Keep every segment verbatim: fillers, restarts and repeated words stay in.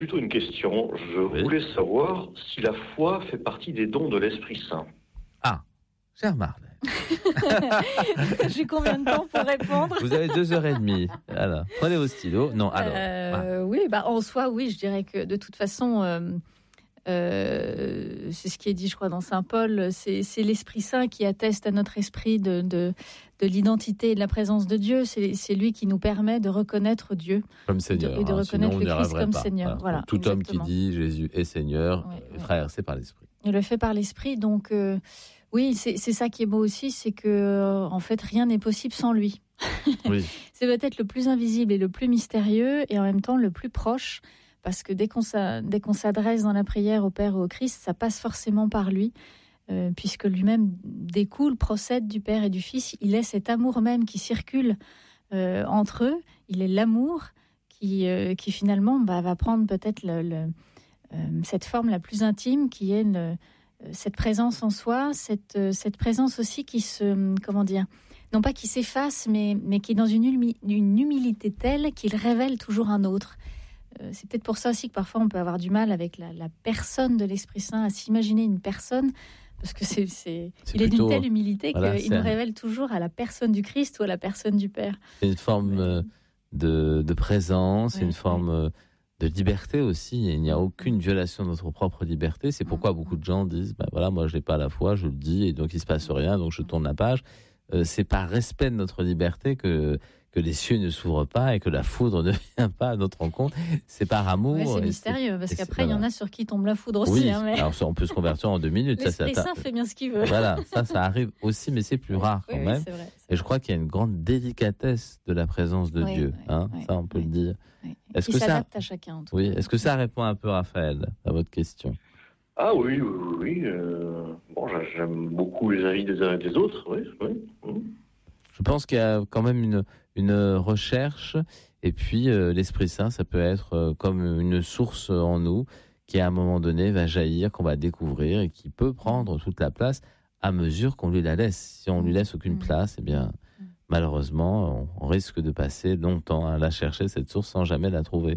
Plutôt une question. Je Oui. voulais savoir si la foi fait partie des dons de l'Esprit Saint. Ah, cher Marlène. J'ai combien de temps pour répondre? Vous avez deux heures et demie. Alors, prenez vos stylos. Non, alors. Euh, oui, bah, en soi, oui, je dirais que de toute façon, euh, euh, c'est ce qui est dit, je crois, dans Saint Paul, c'est, c'est l'Esprit Saint qui atteste à notre esprit de, de, de l'identité et de la présence de Dieu. C'est, c'est lui qui nous permet de reconnaître Dieu. Comme Seigneur. Et de hein, reconnaître sinon, le on n'y Christ arriverait comme pas. Seigneur. Voilà, Tout homme exactement. qui dit Jésus est Seigneur, Oui, euh, oui. frère, c'est par l'Esprit. Il le fait par l'Esprit, donc euh, oui, c'est, c'est ça qui est beau aussi, c'est que euh, en fait, rien n'est possible sans lui. Oui. C'est peut-être le plus invisible et le plus mystérieux et en même temps le plus proche, parce que dès qu'on, s'a, dès qu'on s'adresse dans la prière au Père ou au Christ, ça passe forcément par lui, euh, puisque lui-même découle, procède du Père et du Fils. Il est cet amour même qui circule euh, entre eux. Il est l'amour qui, euh, qui finalement bah, va prendre peut-être le, le, euh, cette forme la plus intime, qui est le, cette présence en soi, cette, cette présence aussi qui se, comment dire, non pas qui s'efface, mais, mais qui est dans une, humi- une humilité telle qu'il révèle toujours un autre. Euh, c'est peut-être pour ça aussi que parfois on peut avoir du mal avec la, la personne de l'Esprit Saint, à s'imaginer une personne, parce que c'est, c'est, C'est il est plutôt, d'une telle humilité voilà, qu'il c'est nous un- révèle toujours à la personne du Christ ou à la personne du Père. C'est une forme euh, de, de présence, Ouais, une forme euh, de liberté aussi. Il n'y a aucune violation de notre propre liberté. C'est pourquoi beaucoup de gens disent ben voilà, moi je n'ai pas la foi, je le dis, et donc il ne se passe rien, donc je tourne la page. Euh, c'est par respect de notre liberté que, que les cieux ne s'ouvrent pas et que la foudre ne vient pas à notre rencontre. C'est par amour. Ouais, c'est et mystérieux, parce et qu'après il y en voilà. a sur qui tombe la foudre aussi. Oui, hein, mais alors ça, on peut se convertir en deux minutes. Ça, l'Esprit ça, Saint fait bien ce qu'il veut. Voilà, ça, ça arrive aussi, mais c'est plus rare Oui, quand oui, même. c'est vrai, c'est Et je vrai. crois qu'il y a une grande délicatesse de la présence de Oui, Dieu. oui, Hein, oui, ça, on peut oui. le dire. Oui. Est-ce Qui que ça, s'adapte à chacun, en tout oui, cas. est-ce que ça répond un peu, Raphaël, à votre question? Ah oui, oui, oui. oui, euh, bon, j'a- j'aime beaucoup les avis des uns et des autres, oui. oui. mhm. Je pense qu'il y a quand même une, une recherche, et puis euh, l'Esprit Saint, ça peut être euh, comme une source en nous qui, à un moment donné, va jaillir, qu'on va découvrir et qui peut prendre toute la place à mesure qu'on lui la laisse. Si on lui laisse aucune Mhm. place, eh bien, malheureusement, on, on risque de passer longtemps à la chercher, cette source, sans jamais la trouver,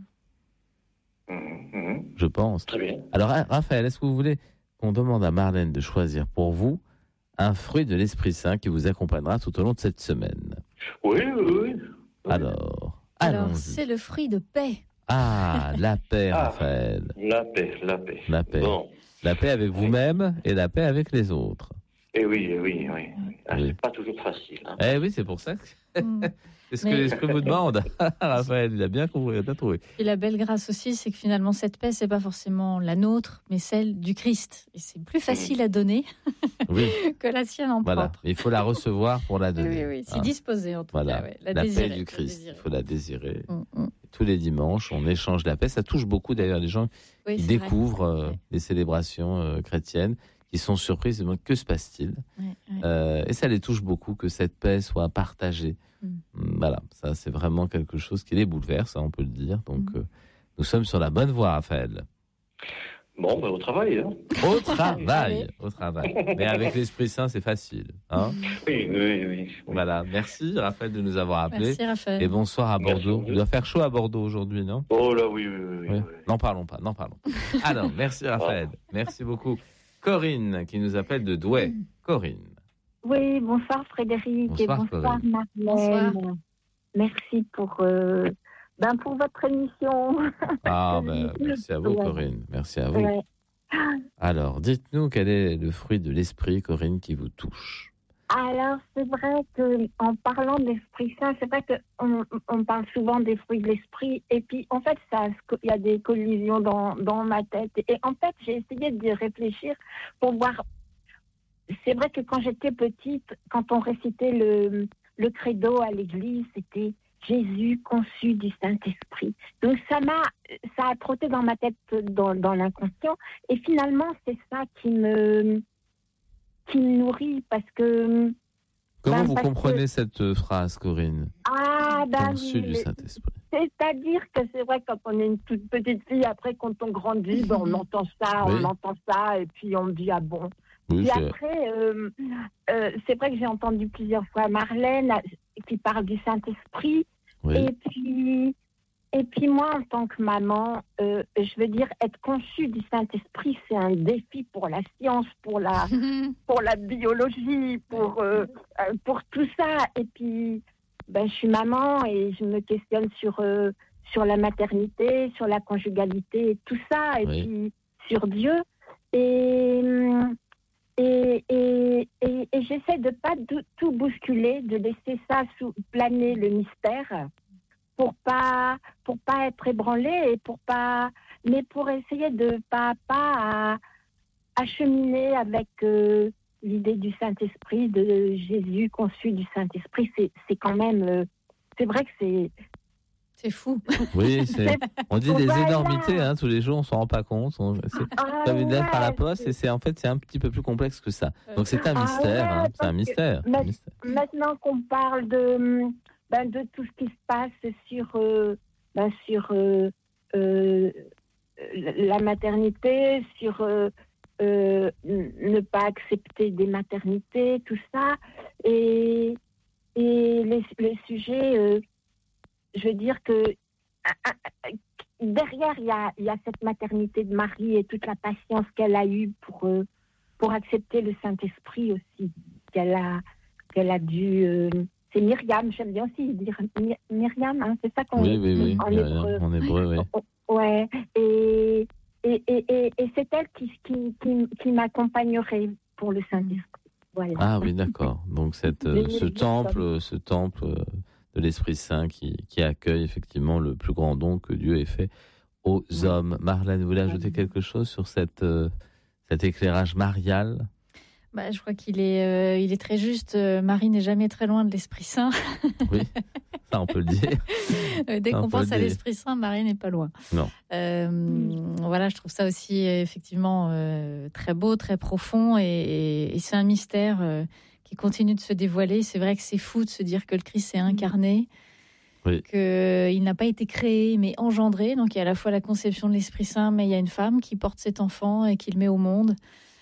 Mhm, mhm. je pense. Très bien. Alors, Ra- Raphaël, est-ce que vous voulez qu'on demande à Marlène de choisir pour vous un fruit de l'Esprit Saint qui vous accompagnera tout au long de cette semaine? Oui, oui, oui. Alors, Alors, allons-y. c'est le fruit de paix. Ah, la paix, Ah. Raphaël. La paix, la paix. La paix. Bon. La paix avec vous-même et la paix avec les autres. Eh oui, eh oui, oui. oui. Ah, Oui. c'est pas toujours facile. Hein. Eh oui, c'est pour ça que Mm. c'est ce Mais- que l'Esprit vous demande. Raphaël, il a bien compris, il a bien trouvé. Et la belle grâce aussi, c'est que finalement, cette paix, c'est pas forcément la nôtre, mais celle du Christ. Et c'est plus facile à donner Oui, que la sienne en voilà. propre. Il faut la recevoir pour la Oui, donner. oui, oui, s'y Hein. disposer en tout Voilà, cas. Ouais. La, la désirer, paix du la Christ, désirer. il faut la désirer. Mm, mm. Tous les dimanches, on échange la paix. Ça touche beaucoup d'ailleurs les gens Oui, qui c'est vrai. découvrent euh, Ouais. les célébrations euh, chrétiennes, qui sont surprises, ils se demandent que se passe-t-il. Ouais, ouais. Euh, et ça les touche beaucoup que cette paix soit partagée. Mm. Voilà, ça c'est vraiment quelque chose qui les bouleverse, hein, on peut le dire. Donc Mm. euh, nous sommes sur la bonne voie, Raphaël. Bon, ben, au travail. Hein. Au travail, Allez. au travail. Mais avec l'Esprit Saint, c'est facile. Hein. Oui, oui, oui. oui. Voilà, merci Raphaël de nous avoir appelés. Merci Raphaël. Et bonsoir à Merci Bordeaux. à vous. Il doit faire chaud à Bordeaux aujourd'hui, non? Oh là, oui, oui, oui. oui, Oui. oui. N'en parlons pas, n'en parlons pas. Alors, merci Raphaël. Merci beaucoup. Corinne qui nous appelle de Douai. Corinne. Oui, bonsoir Frédéric Bonsoir, et bonsoir Corinne. Marlène. Bonsoir. Merci pour, euh, ben pour votre émission. Ah, ben, merci à vous, Ouais. Corinne. Merci à vous. Ouais. Alors, dites-nous quel est le fruit de l'esprit, Corinne, qui vous touche. Alors, c'est vrai que en parlant de l'Esprit Saint, c'est vrai qu'on on parle souvent des fruits de l'Esprit, et puis en fait, ça, il y a des collisions dans, dans ma tête. Et en fait, j'ai essayé d'y réfléchir pour voir. C'est vrai que quand j'étais petite, quand on récitait le, le credo à l'église, c'était Jésus conçu du Saint-Esprit. Donc ça m'a, ça a trotté dans ma tête, dans, dans l'inconscient, et finalement, c'est ça qui me qui me nourrit, parce que... Comment Ben, vous parce comprenez que- cette euh, phrase, Corinne? Ah, ben Conçu oui, du mais- Saint-Esprit. c'est-à-dire que c'est vrai, quand on est une toute petite fille, après, quand on grandit, ben, on entend ça, Oui. on entend ça, et puis on me dit, ah bon. Oui, Puis c'est- après, euh, euh, c'est vrai que j'ai entendu plusieurs fois Marlène euh, qui parle du Saint-Esprit, oui. et puis... et puis moi, en tant que maman, euh, je veux dire, être conçue du Saint-Esprit, c'est un défi pour la science, pour la, pour la biologie, pour, euh, pour tout ça. Et puis, ben, je suis maman et je me questionne sur, euh, sur la maternité, sur la conjugalité, et tout ça, et oui. puis sur Dieu. Et, et, et, et, et j'essaie de ne pas tout bousculer, de laisser ça sous, planer le mystère. Pour pas pour pas être ébranlé et pour pas mais pour essayer de pas à pas à, à cheminer avec euh, l'idée du Saint-Esprit, de Jésus conçu du Saint-Esprit. C'est c'est quand même euh, c'est vrai que c'est c'est fou. Oui, c'est, on dit des voilà. énormités hein, tous les jours, on s'en rend pas compte. On, c'est ah, comme une lettre ouais, à la poste, et c'est en fait c'est un petit peu plus complexe que ça. Donc c'est un mystère, ah, ouais, hein, c'est un mystère, ma- un mystère. Maintenant qu'on parle de Ben, de tout ce qui se passe sur, euh, ben, sur euh, euh, la maternité, sur euh, euh, ne pas accepter des maternités, tout ça. Et, et les, les sujets, euh, je veux dire que derrière, il y a, y a cette maternité de Marie et toute la patience qu'elle a eue pour, euh, pour accepter le Saint-Esprit aussi, qu'elle a, qu'elle a dû... Euh, C'est Myriam, j'aime bien aussi dire Myriam, hein, c'est ça qu'on oui, oui, oui, en Myriam, hébreu. En hébreu, oui. Ouais, et, et, et, et, et c'est elle qui, qui, qui, qui m'accompagnerait pour le Saint-Esprit. Voilà. Ah oui, d'accord. Donc cette, euh, ce temple, ce temple de l'Esprit Saint qui, qui accueille effectivement le plus grand don que Dieu ait fait aux oui. hommes. Marlène, vous voulez ajouter quelque chose sur cette, euh, cet éclairage marial ? Bah, je crois qu'il est, euh, il est très juste. Euh, Marie n'est jamais très loin de l'Esprit Saint. Oui, ça on peut le dire. Dès ça, qu'on pense à l'Esprit Saint, Marie n'est pas loin. Non. Euh, voilà, je trouve ça aussi effectivement euh, très beau, très profond, et, et, et c'est un mystère euh, qui continue de se dévoiler. C'est vrai que c'est fou de se dire que le Christ s'est incarné, oui. qu'il n'a pas été créé mais engendré. Donc il y a à la fois la conception de l'Esprit Saint, mais il y a une femme qui porte cet enfant et qui le met au monde.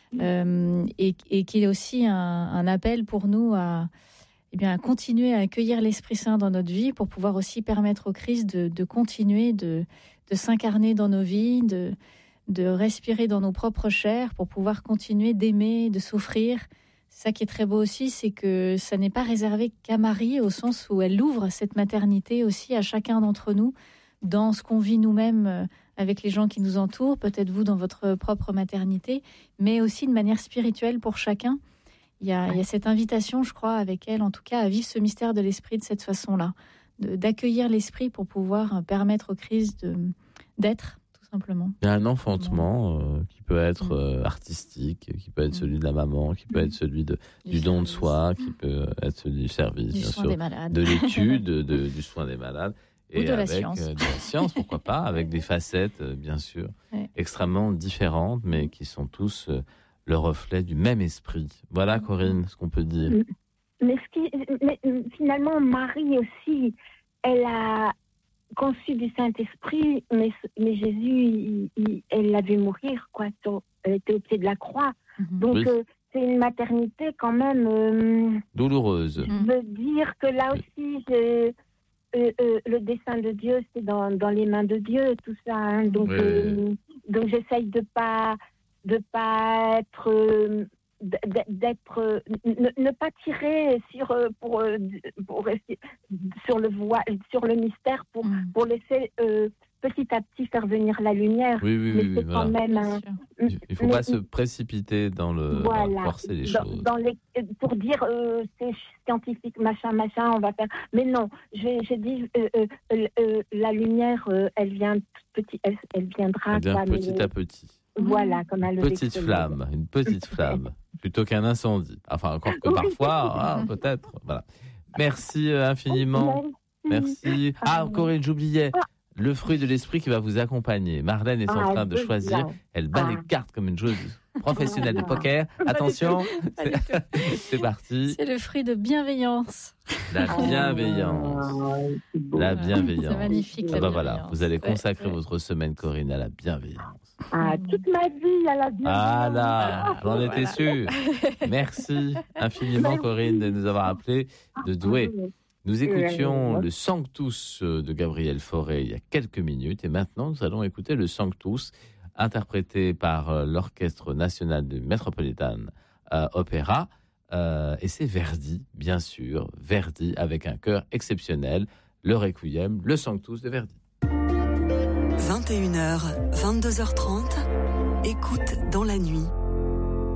Euh, et, et qu'il est aussi un, un appel pour nous à, eh bien, à continuer à accueillir l'Esprit Saint dans notre vie pour pouvoir aussi permettre au Christ de, de continuer de, de s'incarner dans nos vies, de, de respirer dans nos propres chairs pour pouvoir continuer d'aimer, de s'offrir. C'est ça qui est très beau aussi, c'est que ça n'est pas réservé qu'à Marie, au sens où elle ouvre cette maternité aussi à chacun d'entre nous dans ce qu'on vit nous-mêmes avec les gens qui nous entourent, peut-être vous dans votre propre maternité, mais aussi de manière spirituelle pour chacun. Il y a, il y a cette invitation, je crois, avec elle, en tout cas, à vivre ce mystère de l'esprit de cette façon-là, de, d'accueillir l'esprit pour pouvoir permettre au Christ de, d'être, tout simplement. Il y a un enfantement euh, qui peut être euh, artistique, qui peut être celui de la maman, qui peut être celui de, du, du don de soi, qui peut être celui du service, du bien soin sûr, des malades. de l'étude, de, de, du soin des malades. Et Ou de avec la science. Euh, de la science, pourquoi pas, avec des facettes, euh, bien sûr, ouais. extrêmement différentes, mais qui sont tous euh, le reflet du même esprit. Voilà, Corinne, ce qu'on peut dire. Mais, ce qui, mais finalement, Marie aussi, elle a conçu du Saint-Esprit, mais, mais Jésus, il, il, elle l'a vu mourir, quoi. Elle était au pied de la croix. Mm-hmm. Donc, oui. euh, c'est une maternité quand même... Euh, douloureuse. Je veux dire que là aussi, j'ai... Euh, euh, le dessein de Dieu, c'est dans, dans les mains de Dieu, tout ça. Hein. Donc, oui. euh, donc, j'essaye de pas, de pas être, euh, d'être, ne, ne pas tirer sur, pour, pour rester sur le voile, sur le mystère, pour, mm. pour laisser euh, petit à petit faire venir la lumière. Oui, oui, mais oui, c'est oui, quand voilà. même un... Il ne faut mais, pas se précipiter dans le voilà, dans forcer les dans, choses. Dans les, pour dire euh, c'est scientifique, machin, machin, on va faire. Mais non, j'ai, j'ai dit euh, euh, euh, la lumière, euh, elle vient petit, elle, elle viendra. Elle vient quoi, petit mais, à petit. Voilà, comme un petite flamme, une petite flamme, plutôt qu'un incendie. Enfin, encore que parfois, ah, peut-être. Voilà. Merci euh, infiniment. Merci. Merci. Ah, Corinne, j'oubliais. Le fruit de l'esprit qui va vous accompagner. Marlène est en ah, train de choisir. Elle bat ah. les cartes comme une joueuse professionnelle de poker. Attention, c'est, c'est parti. C'est le fruit de bienveillance. La bienveillance. La bienveillance. C'est magnifique. Ah la bah bienveillance. Voilà, vous allez consacrer ouais, ouais. votre semaine, Corinne, à la bienveillance. Ah, toute ma vie à la bienveillance. Ah là, j'en voilà. étais sûr. Merci infiniment, Corinne, de nous avoir appelés de Douai. Nous écoutions Euh, le Sanctus de Gabriel Fauré il y a quelques minutes et maintenant nous allons écouter le Sanctus interprété par l'Orchestre national du Metropolitan euh, Opera euh, et c'est Verdi, bien sûr, Verdi avec un chœur exceptionnel, le Requiem, le Sanctus de Verdi. vingt et une heures, vingt-deux heures trente, écoute dans la nuit.